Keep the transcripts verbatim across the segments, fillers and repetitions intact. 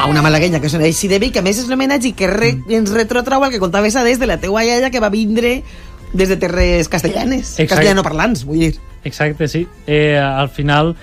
a una malaguenya que sona així de bé, que a més és l'homenatge i que re, ens retrotrau el que contaves a des de la teua iaia que va vindre des de terres castellanes, castellanoparlants, vull dir. Exacte, sí. Eh, al final,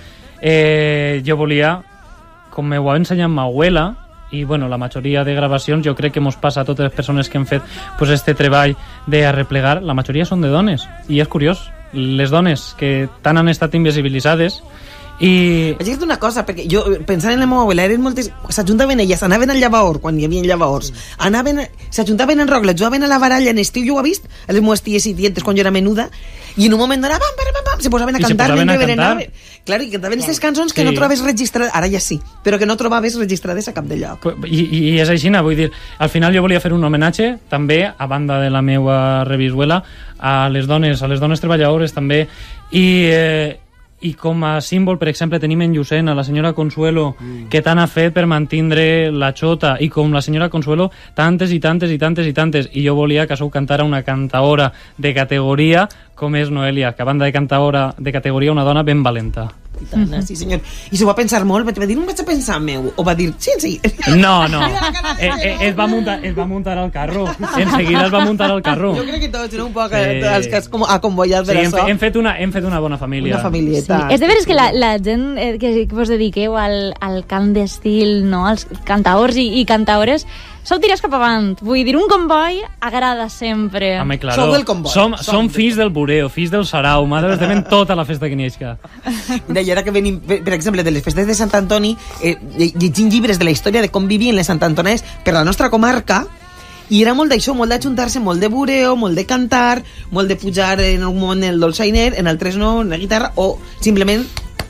eh, jo volia, com me ho ha ensenyat ma abuela, i bueno, la majoria de gravacions jo crec que mos passa a totes les persones que han fet pues, este treball d'arreplegar, la majoria són de dones, i és curiós, les dones que tant han estat invisibilitzades. I... Vaig dir-te una cosa, perquè jo, pensant en la meva abuela, eren moltes... S'ajuntaven elles, anaven al llavaor, quan hi havia llavaors, anaven, s'ajuntaven en rogle, jugaven a la baralla en estiu, jo ho he vist, a les meves ties i tientes quan jo era menuda, i en un moment donava, pam, pam, pam, pam, se posaven a cantar, mentre berenaven. Claro, i cantaven aquestes cançons que sí. no trobes registrades, ara ja sí, però que no trobaves registrades a cap de lloc. I, i és així, vull dir, al final jo volia fer un homenatge, també, a banda de la meva revisuela, a les dones, a les dones treballadores, també, i... Eh, i com a símbol, per exemple, tenim en Llucent a la senyora Consuelo, mm. que tant ha fet per mantindre la xota, i com la senyora Consuelo, tantes i tantes i tantes i tantes, i jo volia que això ho cantara una cantaora de categoria com és Noelia, que a banda de cantaora de categoria, una dona ben valenta. I tant, sí senyor. I s'ho va pensar molt, va dir, no em vaig a pensar meu, o va dir, sí, sí. No, no, eh, eh, es, va muntar, es va muntar al carro, enseguida es va muntar al carro. Jo crec que tots, no? Un poc, sí. Els que has convoiat per sí, això. Hem fet, una, hem fet una bona família. Una familieta. Sí. És de veres que la, la gent eh, que, que vos dediqueu al, al cant d'estil, no? als cantaors i, i cantaores, sou tirats cap avant. Vull dir, un comboi agrada sempre. Home, claro. Sou del comboi. Som, som fills del bureo, fills del sarau. Madre, estem tota la festa que neixca. Mira, i ara que venim, per exemple, de les festes de Sant Antoni, eh, llegint llibres de la història de com vivien les Sant Antonès per la nostra comarca, i era molt d'això, molt d'ajuntar-se, molt de bureo, molt de cantar, molt de pujar en un moment el dolçainer, en altres no, en la guitarra, o simplement...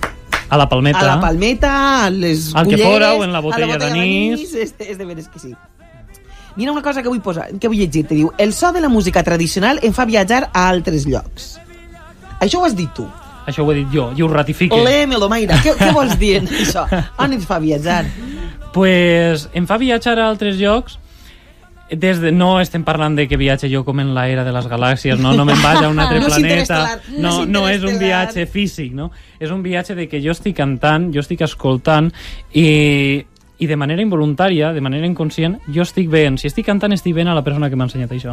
A la palmeta. A la palmeta, a les al culleres... Al que fora o en la botella, botella d'anís... És, és de veres que sí. Mira una cosa que vull posar, que vull llegir-te, diu, el so de la música tradicional em fa viatjar a altres llocs. Això ho has dit tu. Això ho he dit jo, i ho ratifique. Olé, Melomaire, què, què vols dir en això? On et fa viatjar? Pues em fa viatjar a altres llocs. Des de, no estem parlant de que viatge jo com en l'era de les galàxies, no, no me'n vaig a un altre no planeta, no, no, no és un viatge físic, no? És un viatge de que jo estic cantant, jo estic escoltant i, i de manera involuntària, de manera inconscient, jo estic veient, si estic cantant estic veient a la persona que m'ha ensenyat això.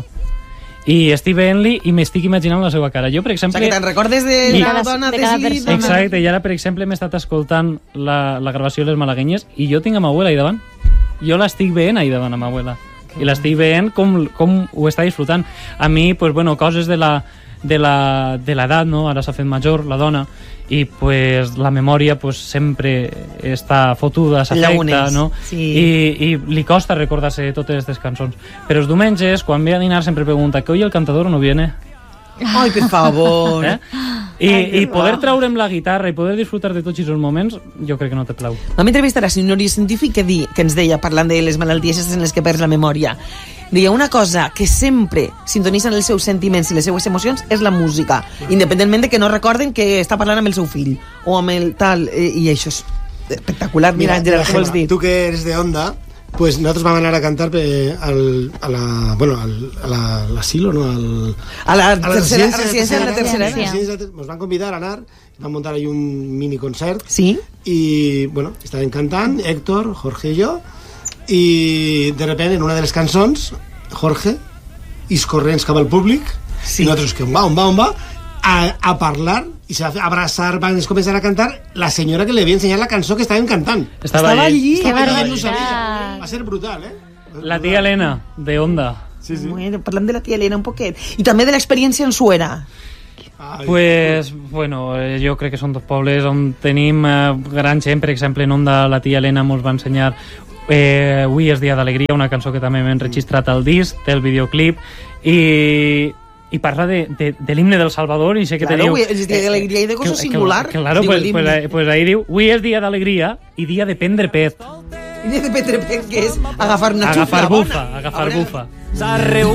I estic veient-li i m'estic imaginant la seva cara. Jo, per exemple... O sigui, que te'n recordes de I, la dona de cada persona. Exacte, i ara, per exemple, m'he estat escoltant la, la gravació de les malaguenyes i jo tinc a ma abuela ahí davant. Jo l'estic veient ahí davant a ma abuela. I l'estic veient com, com ho està disfrutant. A mi, pues, bueno, coses de la de la de l'edat, no? Ara s'ha fet major, la dona, i pues, la memòria pues, sempre està fotuda, s'afecta, no? Sí. I, I li costa recordar-se totes aquestes cançons. Però els diumenges, quan ve a dinar, sempre pregunta que hoy el cantador no viene. Ai, per favor. Eh? I, Ai, i poder traure'm la guitarra i poder disfrutar de tots aquests moments, jo crec que no te plau. Vam entrevistar a un científic que, di, que ens deia, parlant de les malalties en les que perds la memòria, deia una cosa que sempre sintonitzen els seus sentiments i les seues emocions és la música, independentment de que no recorden que està parlant amb el seu fill o amb el tal, i això és espectacular. Mira, Àngela, què vols dir? Tu que eres de Onda, pues nosotros vamos a anar a cantar al, a la, bueno, al, a la, al asilo, ¿no? Al, a la, a la tercera, residencia de la tercera edad. Nos van a convidar a anar, van a montar ahí un mini concert. Sí. Y, bueno, estaven cantant, Héctor, Jorge y yo, y de repente en una de les cançons, Jorge, is corrents cap al públic, sí. I nosaltres que on va, on va, on va, a, a parlar, i se va abraçar, van començar a cantar la senyora que li havia ensenyat la cançó que estaven cantant. Estava, Estava allí. Estava allí. No sabia. Va ser brutal, eh? La tia Helena, de Onda. Sí, sí. Bueno, parlem de la tia Helena un poquet. I també de l'experiència en Suera. Ai, pues, bueno, jo crec que són dos pobles on tenim eh, gran gent. Per exemple, en Onda la tia Helena ens va ensenyar eh, Avui és dia d'alegria, una cançó que també hem enregistrat al disc, té el videoclip, i... i parla de, de, de l'himne del Salvador i sé que claro, teniu... Claro, és dia d'alegria i de cosa singular. Que, claro, pues, pues, pues ahí diu, avui és dia d'alegria i dia de prendre pet. I dia de prendre pet, que és agafar una agafar xufla bufa, bona. Agafar bufa, agafar bufa.